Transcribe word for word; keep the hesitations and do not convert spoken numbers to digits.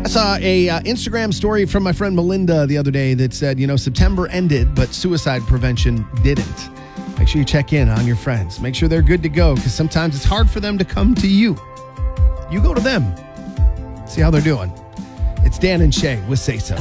I saw a uh, Instagram story from my friend Melinda the other day that said, you know, September ended, but suicide prevention didn't. Make sure you check in on your friends. Make sure they're good to go, because sometimes it's hard for them to come to you. You go to them. See how they're doing. It's Dan and Shay with Say So.